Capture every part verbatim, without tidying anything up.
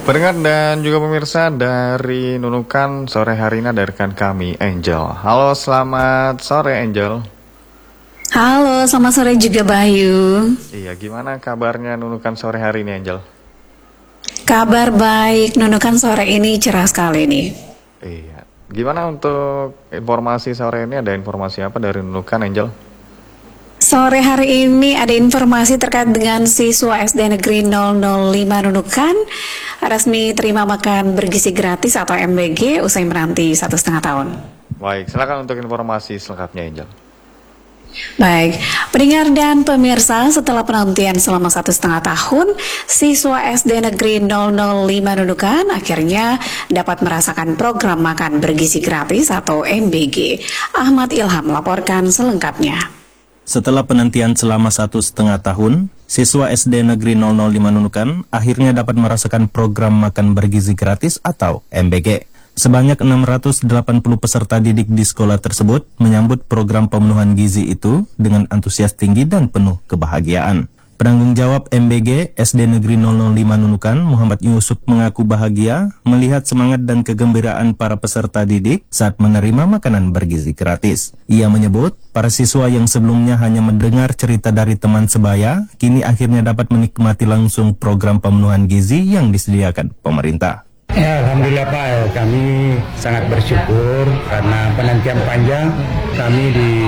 Pendengar dan juga pemirsa dari Nunukan, sore hari ini ada rekan kami, Angel. Halo, selamat sore Angel. Halo, selamat sore juga Bayu. Iya, gimana kabarnya Nunukan sore hari ini Angel? Kabar baik, Nunukan sore ini cerah sekali nih. Iya, gimana untuk informasi sore ini, ada informasi apa dari Nunukan Angel? Sore hari ini ada informasi terkait dengan siswa S D Negeri nol nol lima Nunukan resmi terima makan bergizi gratis atau M B G usai menanti satu setengah tahun. Baik, silakan untuk informasi selengkapnya Angel. Baik, pendengar dan pemirsa, setelah penantian selama satu setengah tahun, siswa S D Negeri nol nol lima Nunukan akhirnya dapat merasakan program makan bergizi gratis atau M B G. Ahmad Ilham melaporkan selengkapnya. Setelah penantian selama satu setengah tahun, siswa S D Negeri nol nol lima Nunukan akhirnya dapat merasakan program makan bergizi gratis atau M B G. Sebanyak enam ratus delapan puluh peserta didik di sekolah tersebut menyambut program pemenuhan gizi itu dengan antusias tinggi dan penuh kebahagiaan. Penanggung jawab M B G S D Negeri nol nol lima Nunukan, Muhammad Yusuf, mengaku bahagia melihat semangat dan kegembiraan para peserta didik saat menerima makanan bergizi gratis. Ia menyebut, para siswa yang sebelumnya hanya mendengar cerita dari teman sebaya, kini akhirnya dapat menikmati langsung program pemenuhan gizi yang disediakan pemerintah. Ya, Alhamdulillah Pak, kami sangat bersyukur karena penantian panjang kami di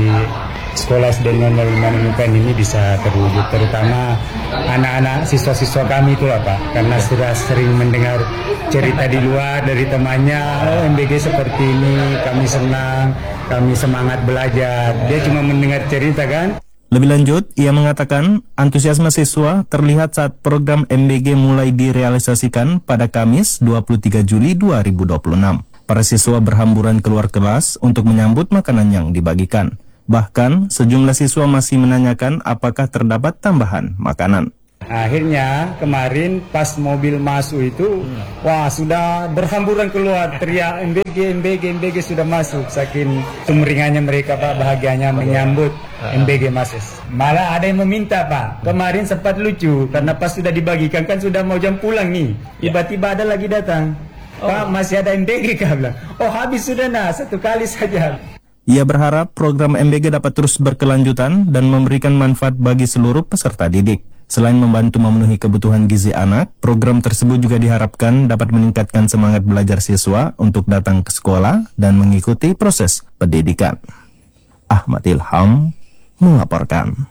Sekolah S D nol nol lima Nunukan ini bisa terwujud, terutama anak-anak siswa-siswa kami itu apa, karena sudah sering mendengar cerita di luar dari temannya, oh M B G seperti ini, kami senang, kami semangat belajar. Dia cuma mendengar cerita kan. Lebih lanjut, ia mengatakan antusiasme siswa terlihat saat program M B G mulai direalisasikan pada Kamis dua puluh tiga Juli dua ribu dua puluh enam. Para siswa berhamburan keluar kelas untuk menyambut makanan yang dibagikan. Bahkan, sejumlah siswa masih menanyakan apakah terdapat tambahan makanan. Akhirnya, kemarin pas mobil masuk itu, wah sudah berhamburan keluar, teriak M B G, M B G, M B G sudah masuk. Saking sumringahnya mereka Pak, bahagianya menyambut M B G masuk. Malah ada yang meminta Pak, kemarin sempat lucu, karena pas sudah dibagikan kan sudah mau jam pulang nih. Tiba-tiba ada lagi datang, Pak masih ada M B G kah? Bilang, oh habis sudah nah, satu kali saja. Ia berharap program M B G dapat terus berkelanjutan dan memberikan manfaat bagi seluruh peserta didik. Selain membantu memenuhi kebutuhan gizi anak, program tersebut juga diharapkan dapat meningkatkan semangat belajar siswa untuk datang ke sekolah dan mengikuti proses pendidikan. Ahmad Ilham melaporkan.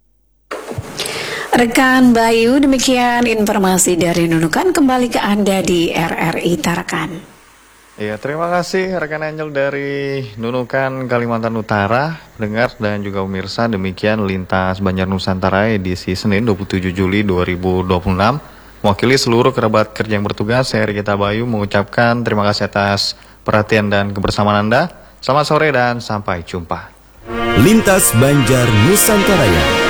Rekan Bayu, demikian informasi dari Nunukan, kembali ke Anda di R R I Tarakan. Iya, terima kasih rekan Angel dari Nunukan, Kalimantan Utara. Pendengar dan juga pemirsa, demikian Lintas Banjar Nusantara edisi Senin dua puluh tujuh Juli dua ribu dua puluh enam. Mewakili seluruh kerabat kerja yang bertugas, saya Rikita Bayu mengucapkan terima kasih atas perhatian dan kebersamaan Anda. Selamat sore dan sampai jumpa. Lintas Banjar Nusantara.